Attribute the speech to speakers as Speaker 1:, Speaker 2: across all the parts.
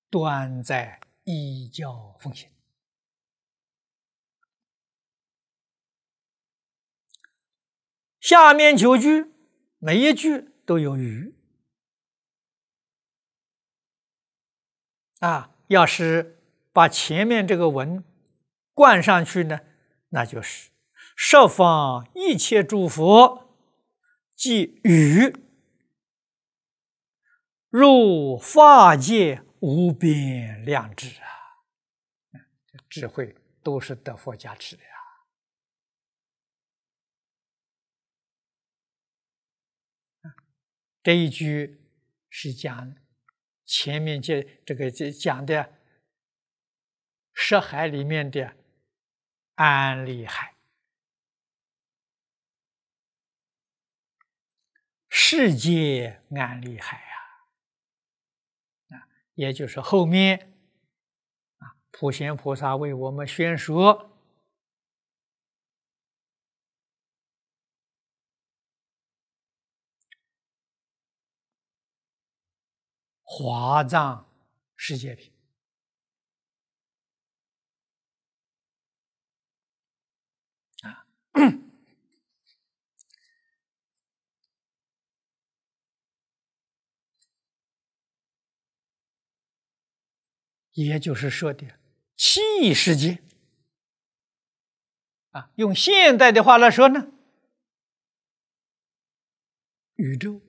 Speaker 1: 端在依教奉行。下面9句，每一句都有余啊。要是把前面这个文灌上去呢，那就是十方一切诸佛，即语入法界无边量智啊！智慧都是得佛加持的呀。这一句是讲前面这个讲的识海里面的安立海，世界安立海啊，也就是后面普贤菩萨为我们宣说华藏世界品啊。也就是说的奇异世界啊，用现代的话来说呢，宇宙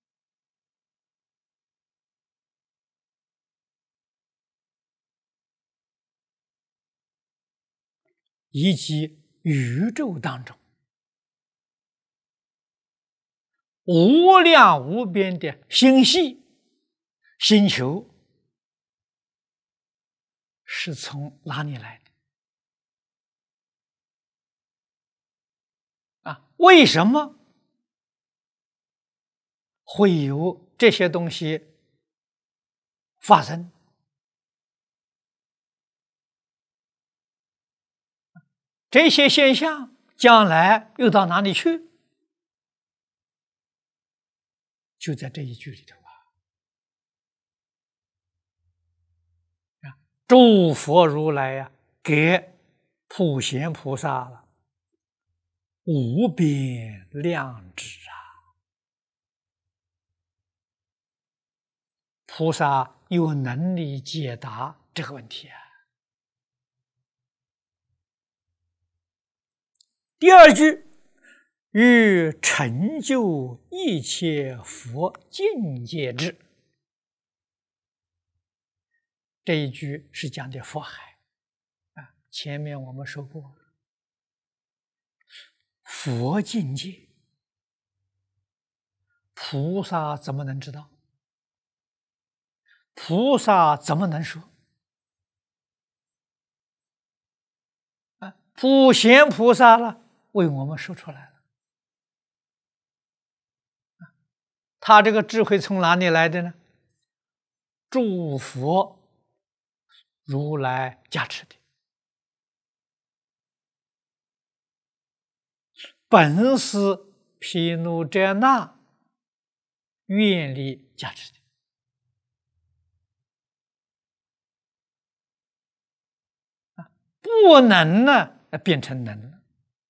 Speaker 1: 以及宇宙当中无量无边的星系、星球是从哪里来的啊？为什么会有这些东西发生？这些现象将来又到哪里去？就在这一句里头啊！诸佛如来呀，给普贤菩萨了无边量智啊！菩萨有能力解答这个问题啊。第二句，欲成就一切佛境界智，这一句是讲的佛海啊。前面我们说过，佛境界，菩萨怎么能知道？菩萨怎么能说？啊，普贤菩萨了，为我们说出来了。他这个智慧从哪里来的呢？诸佛如来加持的，本师毗卢遮那愿力加持的。不能呢，变成能了。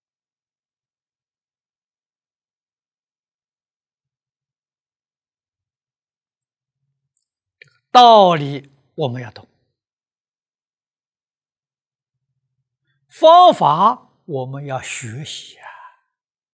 Speaker 1: 这个道理我们要懂，方法我们要学习啊。